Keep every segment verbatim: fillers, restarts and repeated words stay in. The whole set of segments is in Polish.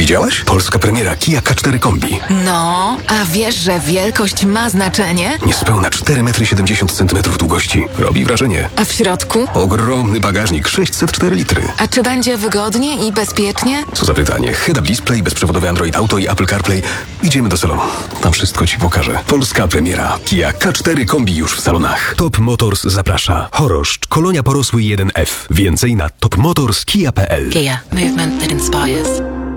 Widziałaś? Polska premiera Kia K cztery Kombi. No, a wiesz, że wielkość ma znaczenie? Niespełna cztery metry siedemdziesiąt centymetrów długości. Robi wrażenie. A w środku? Ogromny bagażnik, sześćset cztery litry. A czy będzie wygodnie i bezpiecznie? Co za pytanie. Head-up display, bezprzewodowy Android Auto i Apple CarPlay. Idziemy do salonu. Tam wszystko ci pokażę. Polska premiera Kia K cztery Kombi już w salonach. Top Motors zaprasza. Choroszcz, Kolonia Porosły jeden F. Więcej na top motors kia kropka p l. Kia. Movement that inspires.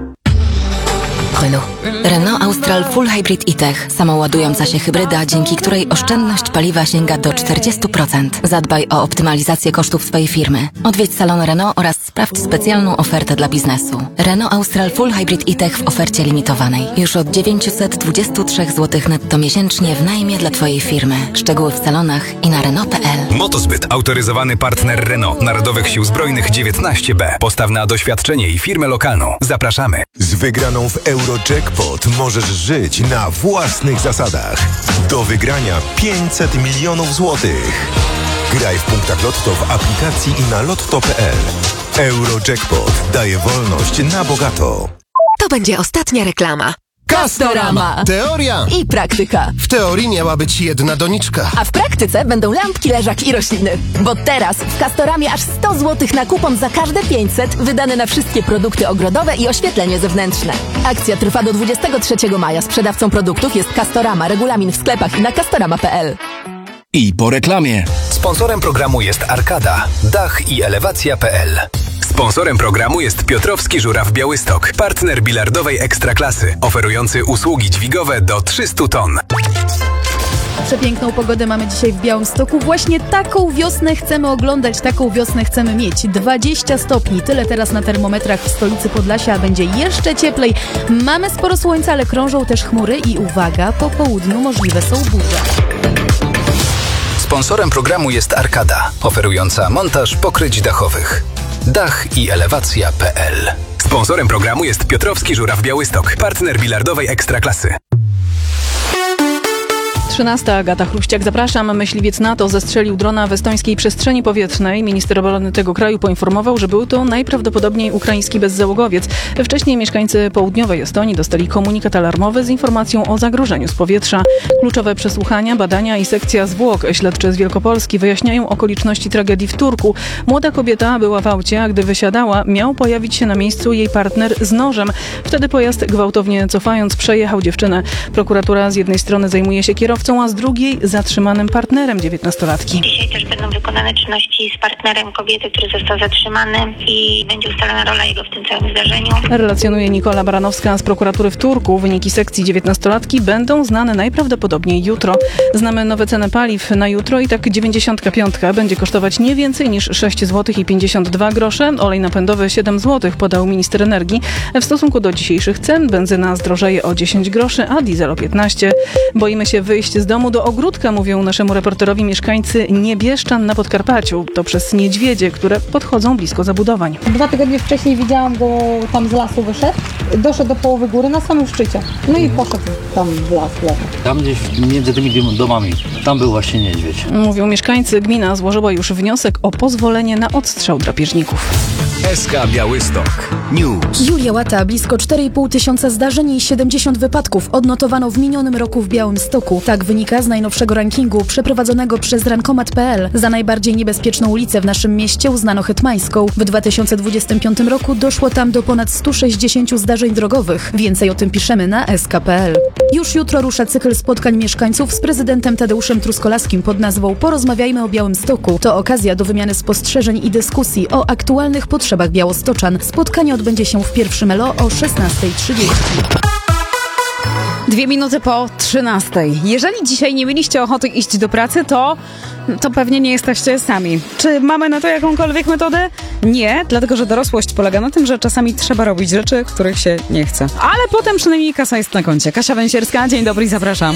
Renault. Renault Austral Full Hybrid e-Tech. Samoładująca się hybryda, dzięki której oszczędność paliwa sięga do czterdzieści procent. Zadbaj o optymalizację kosztów swojej firmy. Odwiedź salon Renault oraz sprawdź specjalną ofertę dla biznesu. Renault Austral Full Hybrid e-Tech w ofercie limitowanej. Już od dziewięćset dwadzieścia trzy złotych netto miesięcznie w najmie dla twojej firmy. Szczegóły w salonach i na Renault kropka p l. Motozbyt. Autoryzowany partner Renault. Narodowych Sił Zbrojnych dziewiętnaście B. Postaw na doświadczenie i firmę lokalną. Zapraszamy. Z wygraną w Eurojackpot możesz żyć na własnych zasadach. Do wygrania pięćset milionów złotych. Graj w punktach Lotto w aplikacji i na lotto kropka p l. Eurojackpot daje wolność na bogato. To będzie ostatnia reklama. Castorama. Teoria I praktyka. W teorii miała być jedna doniczka. A w praktyce będą lampki, leżaki i rośliny. Bo teraz w Castoramie aż sto złotych na kupon za każde pięćset wydane na wszystkie produkty ogrodowe i oświetlenie zewnętrzne. Akcja trwa do dwudziestego trzeciego maja. Sprzedawcą produktów jest Castorama. Regulamin w sklepach i na castorama kropka p l. I po reklamie. Sponsorem programu jest Arkada, dach i elewacja kropka p l. Sponsorem programu jest Piotrowski Żuraw Białystok, partner bilardowej ekstraklasy, oferujący usługi dźwigowe do trzystu ton. Przepiękną pogodę mamy dzisiaj w Białymstoku. Właśnie taką wiosnę chcemy oglądać, taką wiosnę chcemy mieć. dwadzieścia stopni, tyle teraz na termometrach w stolicy Podlasia, a będzie jeszcze cieplej. Mamy sporo słońca, ale krążą też chmury i uwaga, po południu możliwe są burze. Sponsorem programu jest Arkada, oferująca montaż pokryć dachowych. Dach i elewacja kropka p l. Sponsorem programu jest Piotrowski Żuraw Białystok, partner bilardowej ekstraklasy. trzynasta. Agata Chruściak, zapraszam. Myśliwiec NATO zestrzelił drona w estońskiej przestrzeni powietrznej. Minister obrony tego kraju poinformował, że był to najprawdopodobniej ukraiński bezzałogowiec. Wcześniej mieszkańcy południowej Estonii dostali komunikat alarmowy z informacją o zagrożeniu z powietrza. Kluczowe przesłuchania, badania i sekcja zwłok śledcze z Wielkopolski wyjaśniają okoliczności tragedii w Turku. Młoda kobieta była w aucie, a gdy wysiadała, miał pojawić się na miejscu jej partner z nożem. Wtedy pojazd gwałtownie cofając przejechał dziewczynę. Prokuratura z jednej strony zajmuje się kierowcą, a z drugiej zatrzymanym partnerem dziewiętnastolatki. Dzisiaj też będą wykonane czynności z partnerem kobiety, który został zatrzymany i będzie ustalona rola jego w tym całym zdarzeniu. Relacjonuje Nikola Baranowska z prokuratury w Turku. Wyniki sekcji dziewiętnastolatki będą znane najprawdopodobniej jutro. Znamy nowe ceny paliw na jutro i tak dziewięćdziesiątka piątka będzie kosztować nie więcej niż sześć złotych i pięćdziesiąt dwa grosze. Olej napędowy siedem złotych, podał minister energii. W stosunku do dzisiejszych cen benzyna zdrożeje o dziesięć groszy, a diesel o piętnaście. Boimy się wyjść z domu do ogródka, mówią naszemu reporterowi mieszkańcy Niebieszczan na Podkarpaciu. To przez niedźwiedzie, które podchodzą blisko zabudowań. Dwa tygodnie wcześniej widziałam go, tam z lasu wyszedł, doszedł do połowy góry na samym szczycie. No i poszedł tam w las. Lewo. Tam gdzieś między tymi domami, tam był właśnie niedźwiedź. Mówią mieszkańcy, gmina złożyła już wniosek o pozwolenie na odstrzał drapieżników. S K Białystok News. Julia Łata, blisko cztery i pół tysiąca zdarzeń i siedemdziesiąt wypadków odnotowano w minionym roku w Białymstoku. Tak wynika z najnowszego rankingu przeprowadzonego przez rankomat kropka p l. Za najbardziej niebezpieczną ulicę w naszym mieście uznano Hetmańską. W dwa tysiące dwudziestym piątym roku doszło tam do ponad stu sześćdziesięciu zdarzeń drogowych. Więcej o tym piszemy na s k kropka p l. Już jutro rusza cykl spotkań mieszkańców z prezydentem Tadeuszem Truskolaskim pod nazwą Porozmawiajmy o Białymstoku. To okazja do wymiany spostrzeżeń i dyskusji o aktualnych potrzebach białostoczan. Spotkanie odbędzie się w pierwszym L O o szesnasta trzydzieści. Dwie minuty po trzynastej. Jeżeli dzisiaj nie mieliście ochoty iść do pracy, to, to pewnie nie jesteście sami. Czy mamy na to jakąkolwiek metodę? Nie, dlatego że dorosłość polega na tym, że czasami trzeba robić rzeczy, których się nie chce. Ale potem przynajmniej kasa jest na koncie. Kasia Węsierska, dzień dobry i zapraszam.